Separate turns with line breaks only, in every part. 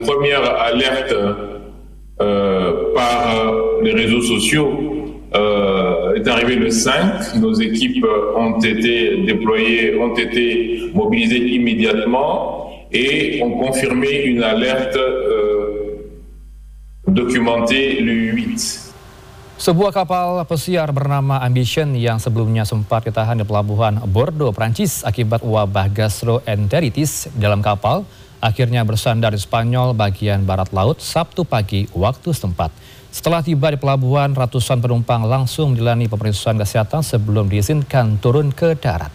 Première alerte par les réseaux sociaux est arrivée le 5. Nos équipes ont été déployées, ont été mobilisées immédiatement et ont confirmé une alerte documentée le 8.
Sebuah kapal pesiar bernama Ambition yang sebelumnya sempat ditahan di pelabuhan Bordeaux, Prancis akibat wabah gastroenteritis dalam kapal akhirnya bersandar di Spanyol bagian barat laut Sabtu pagi waktu setempat. Setelah tiba di pelabuhan, ratusan penumpang langsung menjalani pemeriksaan kesehatan sebelum diizinkan turun ke darat.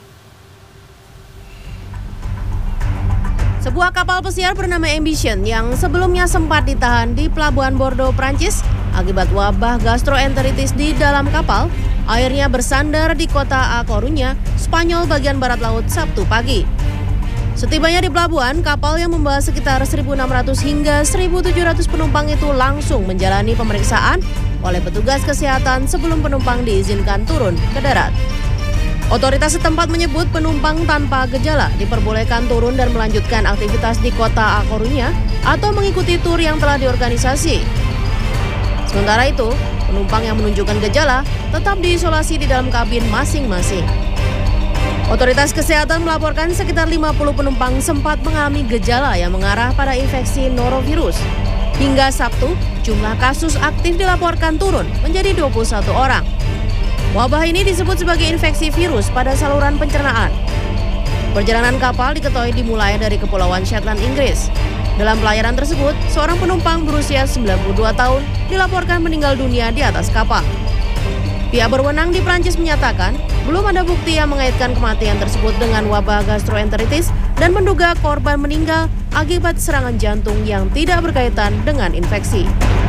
Sebuah kapal pesiar bernama Ambition yang sebelumnya sempat ditahan di pelabuhan Bordeaux, Prancis akibat wabah gastroenteritis di dalam kapal, akhirnya bersandar di kota A Coruña, Spanyol bagian barat laut Sabtu pagi. Setibanya di pelabuhan, kapal yang membawa sekitar 1.600 hingga 1.700 penumpang itu langsung menjalani pemeriksaan oleh petugas kesehatan sebelum penumpang diizinkan turun ke darat. Otoritas setempat menyebut penumpang tanpa gejala diperbolehkan turun dan melanjutkan aktivitas di kota A Coruña atau mengikuti tur yang telah diorganisasi. Sementara itu, penumpang yang menunjukkan gejala tetap diisolasi di dalam kabin masing-masing. Otoritas kesehatan melaporkan sekitar 50 penumpang sempat mengalami gejala yang mengarah pada infeksi norovirus. Hingga Sabtu, jumlah kasus aktif dilaporkan turun menjadi 21 orang. Wabah ini disebut sebagai infeksi virus pada saluran pencernaan. Perjalanan kapal diketahui dimulai dari Kepulauan Shetland, Inggris. Dalam pelayaran tersebut, seorang penumpang berusia 92 tahun dilaporkan meninggal dunia di atas kapal. Pihak berwenang di Prancis menyatakan belum ada bukti yang mengaitkan kematian tersebut dengan wabah gastroenteritis dan menduga korban meninggal akibat serangan jantung yang tidak berkaitan dengan infeksi.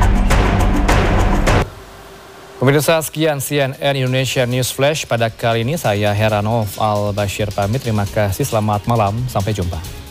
Pemirsa, sekian CNN Indonesia News Flash pada kali ini. Saya Heranov Al-Bashir pamit. Terima kasih, selamat malam, sampai jumpa.